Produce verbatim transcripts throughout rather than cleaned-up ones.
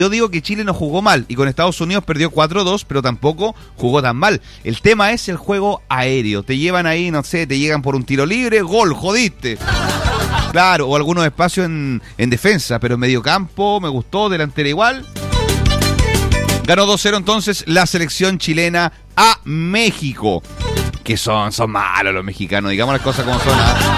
Yo digo que Chile no jugó mal y con Estados Unidos perdió cuatro dos, pero tampoco jugó tan mal. El tema es el juego aéreo. Te llevan ahí, no sé, te llegan por un tiro libre, gol, jodiste. Claro, o algunos espacios en, en defensa, pero en medio campo me gustó, delantera igual. Ganó dos cero entonces la selección chilena a México. Que son, son malos los mexicanos, digamos las cosas como son. ¿Ah?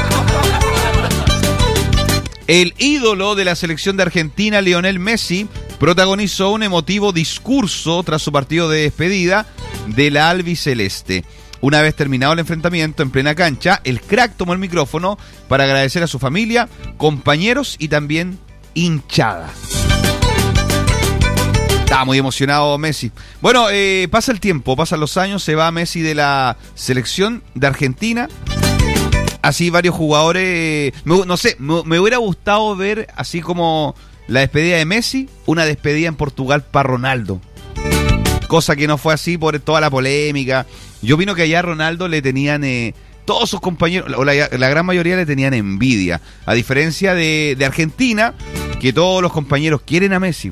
El ídolo de la selección de Argentina, Lionel Messi, protagonizó un emotivo discurso tras su partido de despedida de la albiceleste. Una vez terminado el enfrentamiento en plena cancha, el crack tomó el micrófono para agradecer a su familia, compañeros y también hinchada. Estaba muy emocionado Messi. Bueno, eh, pasa el tiempo, pasan los años, se va Messi de la selección de Argentina. Así varios jugadores, me, no sé, me, me hubiera gustado ver así como la despedida de Messi, una despedida en Portugal para Ronaldo. Cosa que no fue así por toda la polémica. Yo opino que allá a Ronaldo le tenían, eh, todos sus compañeros, o la, la gran mayoría le tenían envidia. A diferencia de, de Argentina, que todos los compañeros quieren a Messi.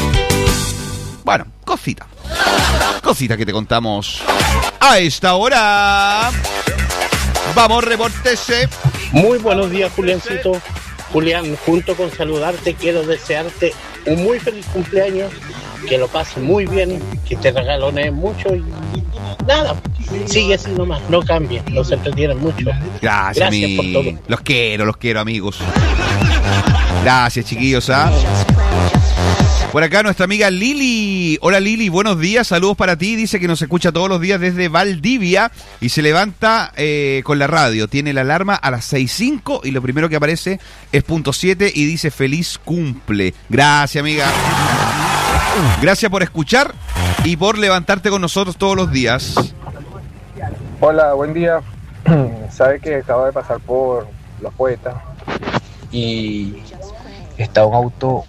Bueno, cosita. Cosita que te contamos a esta hora. Vamos, repórtese. Muy buenos días, Juliancito. Julián, junto con saludarte, quiero desearte un muy feliz cumpleaños, que lo pases muy bien, que te regalones mucho y nada, sigue así nomás, no cambies, no se entretienen mucho. Gracias, Gracias mi... por todo. Los quiero, los quiero, amigos. Gracias, chiquillos, ¿ah? Por acá nuestra amiga Lili. Hola Lili, buenos días, saludos para ti. Dice que nos escucha todos los días desde Valdivia y se levanta eh, con la radio. Tiene la alarma a las seis cinco y lo primero que aparece es punto siete y dice feliz cumple. Gracias, amiga. Gracias por escuchar y por levantarte con nosotros todos los días. Hola, buen día. Sabe que acabo de pasar por Los Poetas y está un auto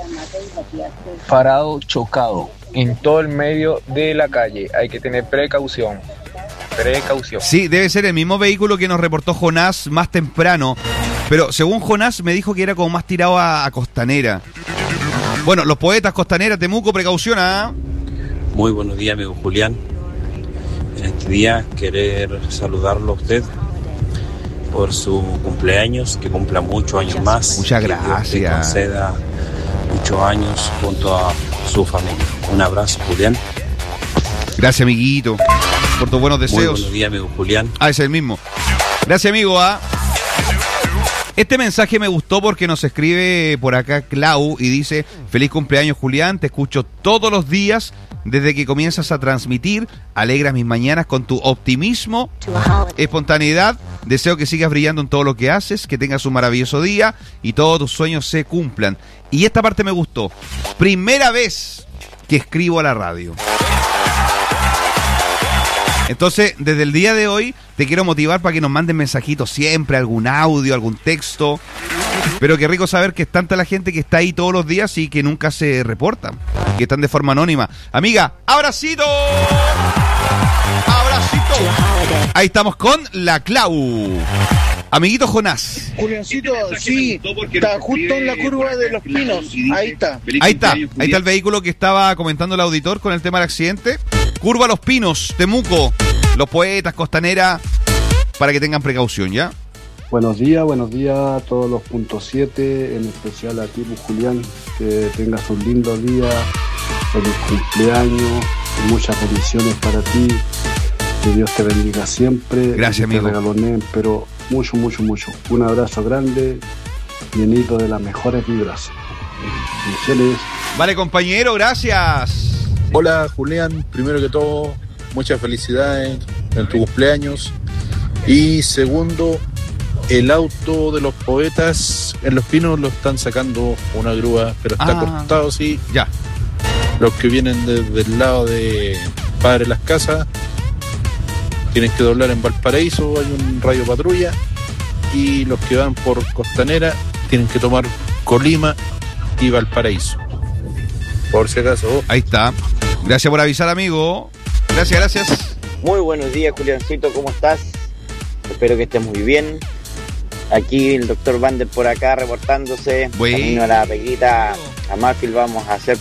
parado, chocado en todo el medio de la calle. Hay que tener precaución. Precaución. Sí, debe ser el mismo vehículo que nos reportó Jonás más temprano. Pero según Jonás me dijo que era como más tirado a, a Costanera. Bueno, Los Poetas, Costanera, Temuco, precaución, ¿ah? Muy buenos días, amigo Julián. En este día querer saludarlo a usted por su cumpleaños, que cumpla muchos años más. Muchas gracias. Que Dios te conceda muchos años junto a su familia. Un abrazo, Julián. Gracias, amiguito, por tus buenos deseos. Muy buenos días, amigo Julián. Ah, ese es el mismo. Gracias, amigo. ¿Ah? Este mensaje me gustó porque nos escribe por acá Clau y dice: feliz cumpleaños, Julián, te escucho todos los días desde que comienzas a transmitir, alegras mis mañanas con tu optimismo, espontaneidad, deseo que sigas brillando en todo lo que haces, que tengas un maravilloso día y todos tus sueños se cumplan. Y esta parte me gustó, primera vez que escribo a la radio. Entonces, desde el día de hoy, te quiero motivar para que nos manden mensajitos siempre, algún audio, algún texto. Pero qué rico saber que es tanta la gente que está ahí todos los días y que nunca se reportan, que están de forma anónima. Amiga, abracito. Abracito. Ahí estamos con la Clau. Amiguito Jonás. Juliancito, sí, está justo en la curva de Los Pinos, ahí está. Ahí está, ahí está el vehículo que estaba comentando el auditor con el tema del accidente. Curva Los Pinos, Temuco, Los Poetas, Costanera, para que tengan precaución, ¿ya? Buenos días, buenos días a todos los punto siete, en especial a ti, Julián, que tengas un lindo día, feliz cumpleaños, muchas bendiciones para ti, que Dios te bendiga siempre. Gracias, que amigo. Te regaloné, pero mucho, mucho, mucho. Un abrazo grande, llenito de las mejores vibras. Bendiciones. Vale, compañero, gracias. Hola, Julián, primero que todo, muchas felicidades en tu cumpleaños. Y segundo, el auto de Los Poetas en Los Pinos lo están sacando una grúa, pero está Ah, cortado, sí. Ya. Los que vienen desde el lado de Padre Las Casas tienen que doblar en Valparaíso, hay un radio patrulla. Y los que van por Costanera tienen que tomar Colima y Valparaíso. Por si acaso. Ahí está. Gracias por avisar, amigo. Gracias, gracias. Muy buenos días, Juliancito, ¿cómo estás? Espero que estés muy bien. Aquí el doctor Vander por acá reportándose. Bueno. Camino a la Peguita, a Marfil vamos a hacer